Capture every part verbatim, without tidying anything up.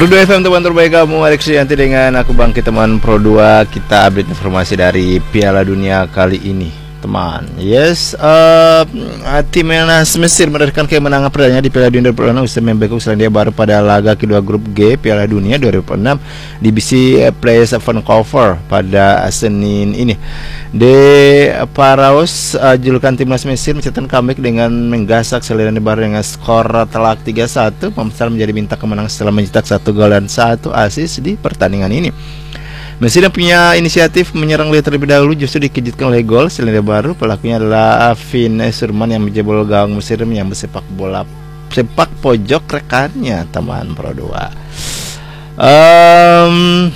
Pro dua F M, teman terbaik kamu. Alex Yanti dengan aku Bangkit teman Pro dua. Kita update informasi dari Piala Dunia kali ini, teman. Yes, uh, tim Timnas Mesir meraihkan kemenangan perdana di Piala Dunia dua ribu enam usai membekuk Selandia Baru pada laga kedua grup G Piala Dunia dua ribu enam di B C Place Vancouver pada Senin ini. De Paraos, uh, julukan timnas Mesir, mencetak comeback dengan menggasak Selandia Baru dengan skor telak tiga satu. Mesir menjadi bintang kemenangan setelah mencetak satu gol dan satu assist di pertandingan ini. Mesir yang punya inisiatif menyerang terlebih dahulu justru dikejutkan oleh gol Selandia Baru. Pelakunya adalah Finn Surman yang menjebol gawang Mesir yang bersepak bola sepak pojok rekannya, teman Pro dua. Um,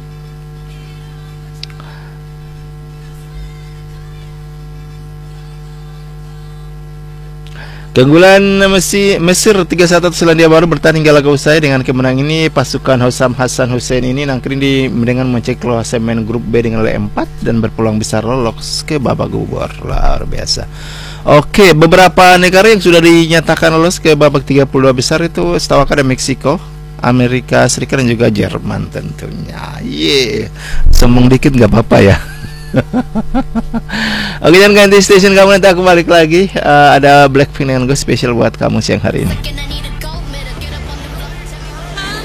Keunggulan Mesir, Mesir tiga satu atas Selandia Baru bertahan hingga laga usai. Dengan kemenangan ini, pasukan Hossam Hassan Hussein ini nangkring di dengan mencek klasemen grup B dengan nilai empat dan berpeluang besar lolos ke babak gugur. Luar biasa. Oke, beberapa negara yang sudah dinyatakan lolos ke babak tiga puluh dua besar itu setahu aku ada Meksiko, Amerika Serikat dan juga Jerman tentunya. Ye, sombong dikit nggak apa-apa ya. Oke, jangan ganti station kamu, nanti aku balik lagi. uh, Ada Blackpink dengan gue spesial buat kamu siang hari ini.